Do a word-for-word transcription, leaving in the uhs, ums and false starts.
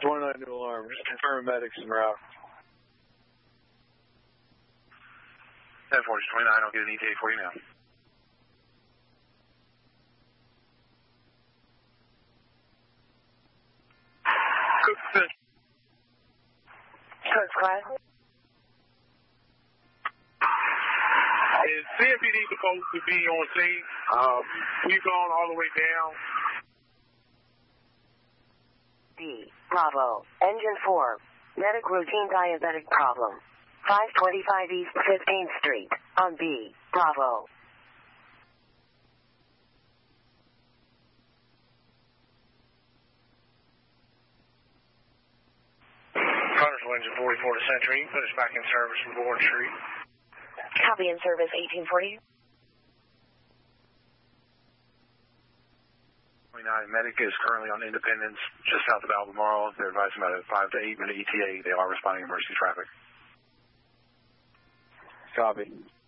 twenty-nine new alarm. Just confirm medics en route. ten four twenty-nine, I'll get an E T A for you now. First class. Is C M P D supposed to be on scene? Um, we've gone all the way down. D. Bravo. Engine four. Medic routine diabetic problem. five twenty-five East fifteenth Street. On B. Bravo. Connersville engine forty-four to Century. Put us back in service from Bourne Street. Copy in service eighteen forty. twenty-nine, medic is currently on Independence, just south of Albemarle. They're advising about a five to eight minute E T A. They are responding to emergency traffic. Copy.